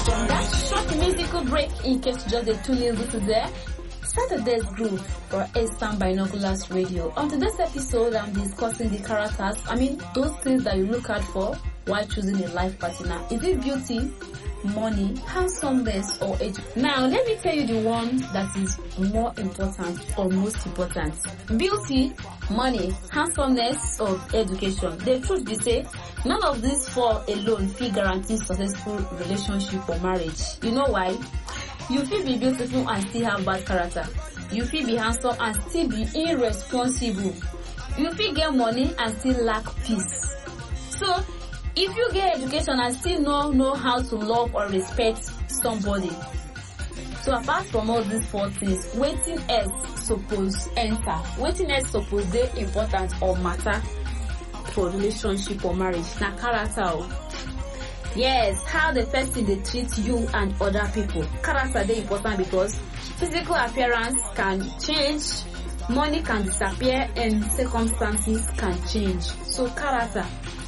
From that short musical break, in case you just tune in today, Saturday's Groove for Eastern Binoculars Radio. On today's episode, I'm discussing the characters. Those things that you look out for while choosing a life partner. Is it beauty, money, handsomeness, or age? Now, let me tell you the one that is more important or most important. Beauty, money, handsomeness, or education. The truth be say, none of these four alone feel guarantee successful relationship or marriage. You know why? You feel be beautiful and still have bad character. You feel be handsome and still be irresponsible. You feel get money and still lack peace. So, if you get education and still know how to love or respect somebody. So apart from all these four things, waiting else suppose enter. Waiting else suppose dey important or matter for relationship or marriage. Na character. Yes, how the person they treat you and other people. Character dey important because physical appearance can change, money can disappear, and circumstances can change. So character.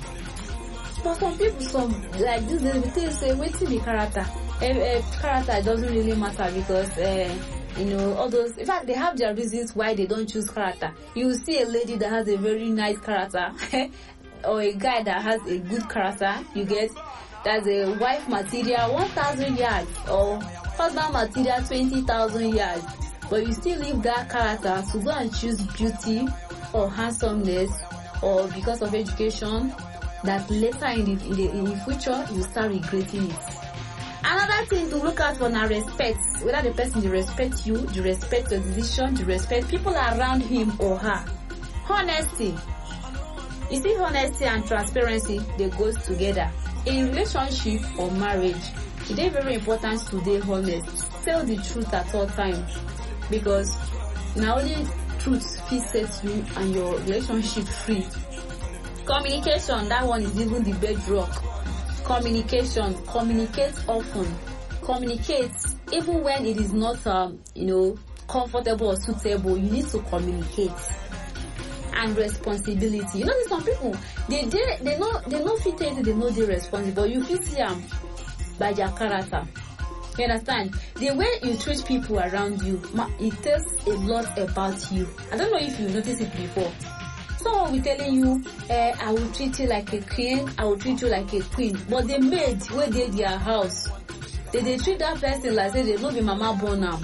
For some people, like this, they say, waiting the character. Character doesn't really matter because, all those, in fact, they have their reasons why they don't choose character. You see a lady that has a very nice character, or a guy that has a good character, you get, that's a wife material 1,000 yards, or husband material 20,000 yards. But you still leave that character to go and choose beauty, or handsomeness, or because of education, that later in the future you start regretting it. Another thing to look out for now, respect. Whether the person they respect you, they respect your decision, they respect people around him or her. Honesty. You see, honesty and transparency, they goes together. In relationship or marriage, it is very important to be honest. Tell the truth at all times, because not only truth fit set you and your relationship free. Communication, that one is even the bedrock. Communication, communicate often. Communicate even when it is not comfortable or suitable. You need to communicate. And responsibility. There's some people they know fit tell you they know they're responsible. You feel see them by their character. You understand? The way you treat people around you, it tells a lot about you. I don't know if you noticed it before. Someone will telling you, I will treat you like a king, I will treat you like a queen. But the maid where they their house, they treat that person like say they don't be mama born now.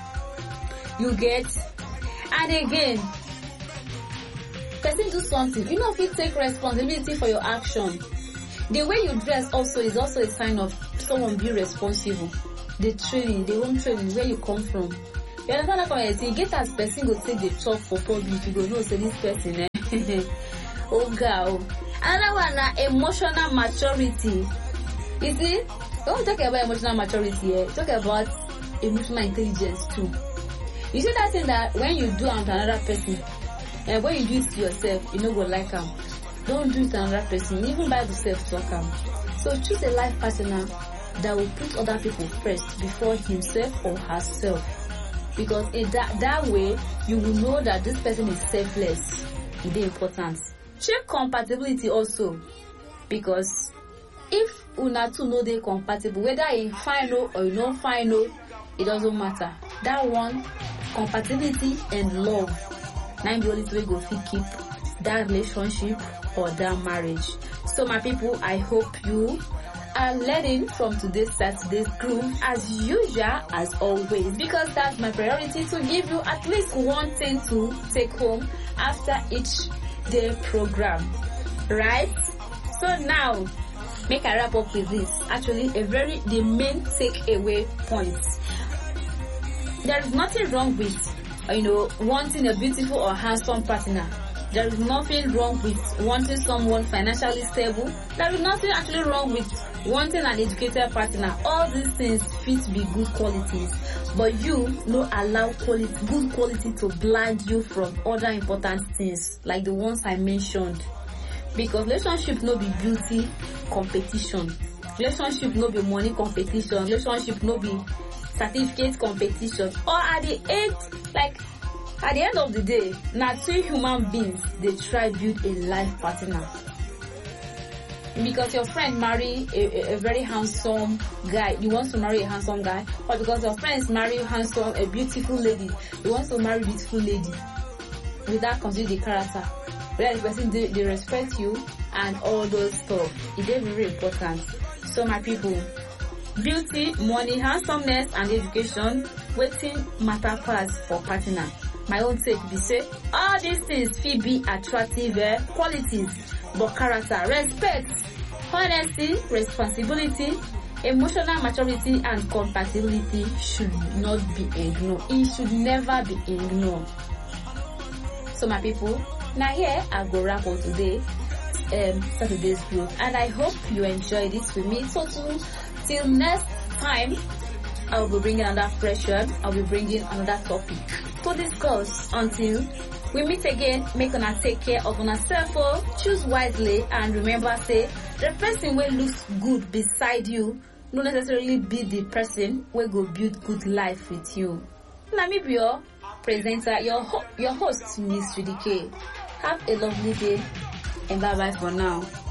You get? And again, person do something, you know if you take responsibility for your action. The way you dress also is also a sign of someone being responsible. The training, the home training, where you come from. You understand that comment? You get as person go take the talk for public, you go know say this person oh girl. Another one emotional maturity. You see, don't talk about emotional maturity here. Talk about emotional intelligence too. You see that thing that when you do unto another person, and when you do it to yourself, you know go like them. Don't do it to another person. Even by yourself talk them. So choose a life partner that will put other people first before himself or herself. Because in that way, you will know that this person is selfless. It's important. Check compatibility also. Because if una two know they compatible, whether you final or you not final, it doesn't matter. That one, compatibility and love. Now the only way go fit keep that relationship or that marriage. So my people, I hope you are learning from today's Saturday's Groove as usual, as always, because that's my priority to give you at least one thing to take home after each day program, right? So now, make I wrap up with this. Actually, the main takeaway point. There is nothing wrong with, wanting a beautiful or handsome partner. There is nothing wrong with wanting someone financially stable. There is nothing actually wrong with wanting an educated partner. All these things fit be good qualities, but you no allow good quality to blind you from other important things like the ones I mentioned. Because relationship no be beauty competition. Relationship no be money competition. Relationship no be certificate competition. Or at the end of the day, now two human beings, they try build a life partner. because your friend marry a very handsome guy, you want to marry a handsome guy, or because your friends marry a beautiful lady, you want to marry beautiful lady, without considering the character, whether the person they respect you and all those stuff. It is very important. So my people, beauty, money, handsomeness, and education, waiting matter pass for partner. My own take be say all these things fit be attractive qualities, but character, respect, honesty, responsibility, emotional maturity, and compatibility should not be ignored. It should never be ignored. So my people, now here I go wrap up today Saturday's group, and I hope you enjoy this with me. So till next time, I will be bringing another fresh one. I'll be bringing another topic to discuss. Until we meet again, make una take care of yourself, choose wisely, and remember, say the person who looks good beside you not necessarily be the person who go build good life with you. Let me be your presenter, your host, Miss Judy K. Have a lovely day, and bye bye for now.